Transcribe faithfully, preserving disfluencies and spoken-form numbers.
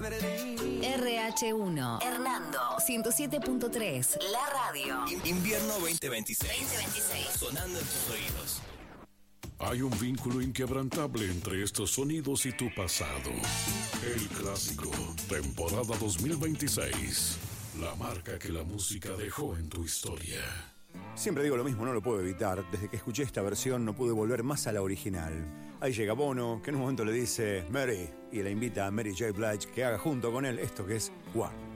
R H uno, Hernando, ciento siete punto tres, la radio. Invierno veinte veintiséis. veinte veintiséis. Sonando en tus oídos. Hay un vínculo inquebrantable entre estos sonidos y tu pasado. El Clásico, temporada dos mil veintiséis. La marca que la música dejó en tu historia. Siempre digo lo mismo, no lo puedo evitar. Desde que escuché esta versión no pude volver más a la original. Ahí llega Bono, que en un momento le dice Mary, y le invita a Mary J. Blige que haga junto con él esto que es One.